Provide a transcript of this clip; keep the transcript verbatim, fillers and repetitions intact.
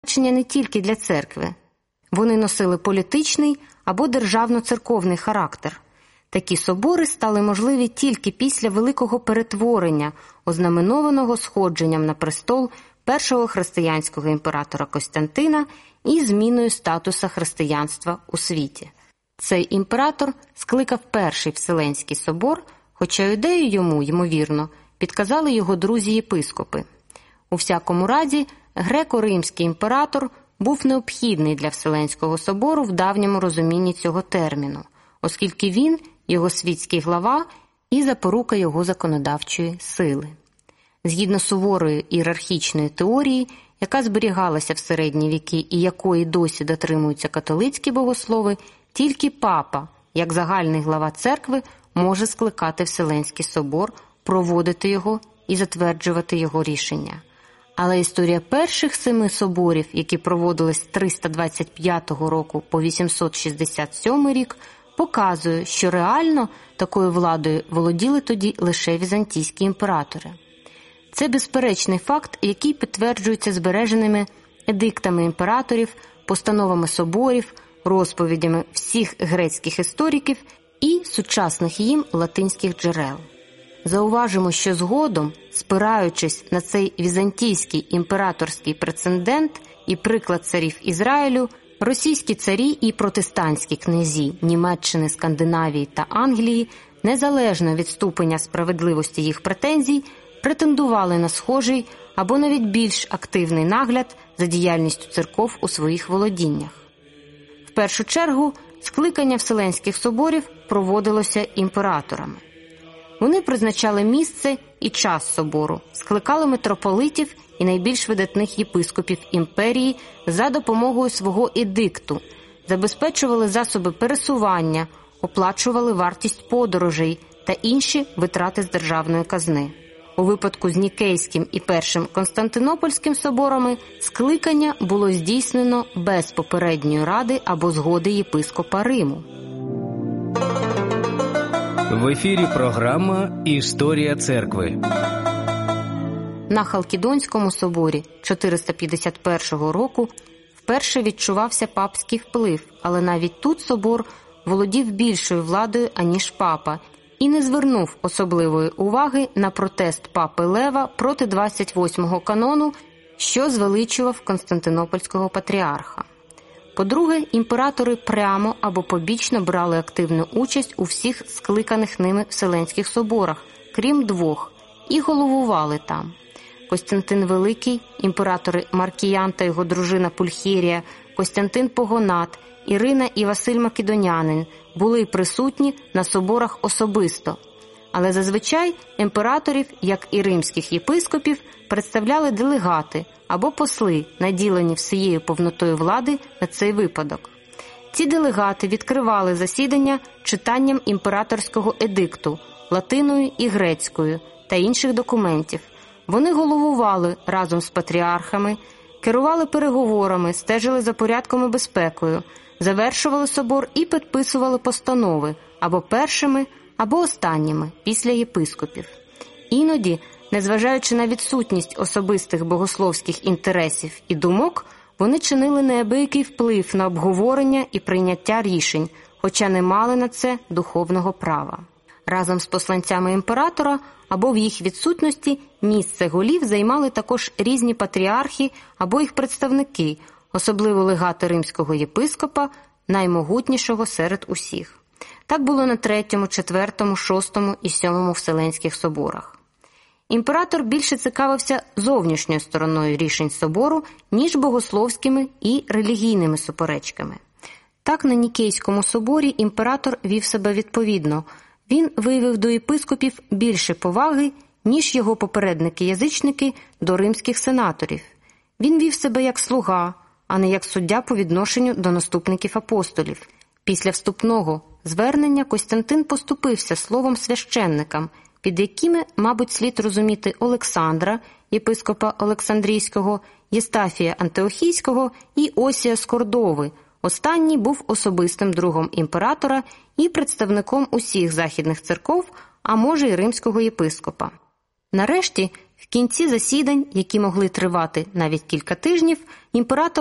значення не тільки для церкви. Вони носили політичний або державно-церковний характер. Такі собори стали можливі тільки після великого перетворення, ознаменованого сходженням на престол першого християнського імператора Костянтина і зміною статуса християнства у світі. Цей імператор скликав Перший Вселенський собор, хоча ідею йому, ймовірно, підказали його друзі-єпископи. У всякому разі, греко-римський імператор був необхідний для Вселенського собору в давньому розумінні цього терміну, оскільки він – його світський глава і запорука його законодавчої сили. Згідно суворої ієрархічної теорії, яка зберігалася в середні віки і якої досі дотримуються католицькі богослови, тільки папа, як загальний глава церкви, може скликати Вселенський собор, проводити його і затверджувати його рішення. Але історія перших семи соборів, які проводились з триста двадцять п'ятого року по вісімсот шістдесят сьомий рік, показує, що реально такою владою володіли тоді лише візантійські імператори. Це безперечний факт, який підтверджується збереженими едиктами імператорів, постановами соборів, розповідями всіх грецьких істориків і сучасних їм латинських джерел. Зауважимо, що згодом, спираючись на цей візантійський імператорський прецедент і приклад царів Ізраїлю, російські царі і протестантські князі Німеччини, Скандинавії та Англії, незалежно від ступеня справедливості їх претензій, претендували на схожий або навіть більш активний нагляд за діяльністю церков у своїх володіннях. В першу чергу, скликання Вселенських соборів проводилося імператорами. Вони призначали місце і час собору, скликали митрополитів і найбільш видатних єпископів імперії за допомогою свого едикту, забезпечували засоби пересування, оплачували вартість подорожей та інші витрати з державної казни. У випадку з Нікейським і Першим Константинопольським соборами скликання було здійснено без попередньої ради або згоди єпископа Риму. В ефірі програма «Історія церкви». На Халкідонському соборі чотириста п'ятдесят першого року вперше відчувався папський вплив, але навіть тут собор володів більшою владою, аніж папа, і не звернув особливої уваги на протест папи Лева проти двадцять восьмого канону, що звеличував Константинопольського патріарха. По-друге, імператори прямо або побічно брали активну участь у всіх скликаних ними Вселенських соборах, крім двох, і головували там. Костянтин Великий, імператори Маркіян та його дружина Пульхерія, Костянтин Погонат, Ірина і Василь Македонянин були присутні на соборах особисто. Але зазвичай імператорів, як і римських єпископів, представляли делегати або посли, наділені всією повнотою влади на цей випадок. Ці делегати відкривали засідання читанням імператорського едикту, латиною і грецькою та інших документів. Вони головували разом з патріархами, керували переговорами, стежили за порядком і безпекою, завершували собор і підписували постанови або першими, або останніми після єпископів. Іноді, незважаючи на відсутність особистих богословських інтересів і думок, вони чинили неабиякий вплив на обговорення і прийняття рішень, хоча не мали на це духовного права. Разом з посланцями імператора або в їх відсутності місце голів займали також різні патріархи або їх представники, особливо легати римського єпископа, наймогутнішого серед усіх. Так було на третьому, четвертому, шостому і сьомому Вселенських соборах. Імператор більше цікавився зовнішньою стороною рішень собору, ніж богословськими і релігійними суперечками. Так, на Нікейському соборі імператор вів себе відповідно. Він виявив до єпископів більше поваги, ніж його попередники-язичники до римських сенаторів. Він вів себе як слуга, а не як суддя по відношенню до наступників апостолів. Після вступного звернення Костянтин поступився словом священникам, під якими, мабуть, слід розуміти Олександра, єпископа Олександрійського, Єстафія Антиохійського і Осія з Кордови. Останній був особистим другом імператора і представником усіх західних церков, а може й римського єпископа. Нарешті, В кінці засідань, які могли тривати навіть кілька тижнів, імператор